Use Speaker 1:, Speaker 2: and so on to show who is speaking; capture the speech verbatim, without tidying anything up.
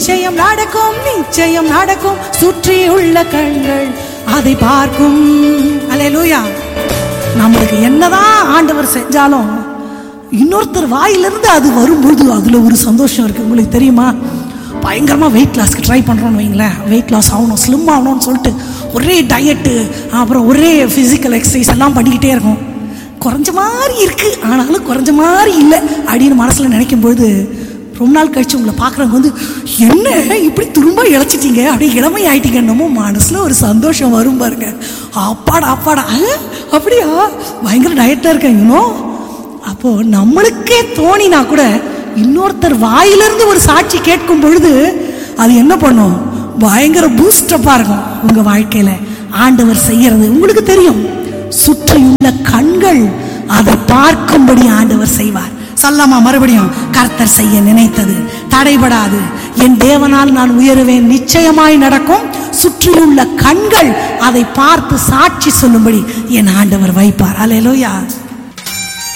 Speaker 1: நிச்சயம் நடக்கும், நிச்சயம் நடக்கும். சுற்றி உள்ள கண்கள் அதை பார்க்கும். அல்லேலூயா. நம்மளுக்கு என்னதான் ஆண்டவர் செஞ்சாலும் இன்னொருத்தர் வாயிலிருந்து அது வரும்போது அதுல ஒரு சந்தோஷம் இருக்கு. உங்களுக்கு தெரியுமா? பயங்கரமா வெயிட் லாஸ்க்கு ட்ரை பண்றோம்னு வைங்களேன். வெயிட் லாஸ் ஆகணும், ஸ்லிம் ஆகணும்னு சொல்லிட்டு ஒரே டயட்டு, அப்புறம் ஒரே பிசிக்கல் எக்ஸசைஸ் எல்லாம் பண்ணிக்கிட்டே இருக்கும். குறைஞ்ச மாதிரி இருக்கு, ஆனாலும் குறைஞ்ச மாதிரி இல்லை அப்படின்னு மனசுல நினைக்கும் பொழுது ரொம்ப நாள் கழிச்சு உங்களை பார்க்குறவங்க வந்து என்ன இப்படி திரும்ப இழைச்சிட்டீங்க, அப்படியே இளமை ஆயிட்டீங்க, என்னமோ மனசுல ஒரு சந்தோஷம் வரும் பாருங்க. அப்பாடா அப்பாடா, அப்படியா பயங்கர டயட்டா இருக்கேன் இன்னும். அப்போ நம்மளுக்கே தோணினா கூட இன்னொருத்தர் வாயிலிருந்து ஒரு சாட்சி கேட்கும் பொழுது அது என்ன பண்ணும்? பயங்கர பூஸ்டப்பா இருக்கும் உங்க வாழ்க்கையில. ஆண்டவர் செய்யறது உங்களுக்கு தெரியும். சுற்றியுள்ள கண்கள் அதை பார்க்கும்படி ஆண்டவர் செய்வார். சொல்லமா மறுபடியும், கர்த்தர் செய்ய நினைத்தது தடைபடாது. என் தேவனால் நான் உயருவேன், நிச்சயமாய் நடக்கும். சுற்றியுள்ள கண்கள் அதை பார்த்து சாட்சி சொல்லும்படி என் ஆண்டவர் வைப்பார். அல்லேலூயா.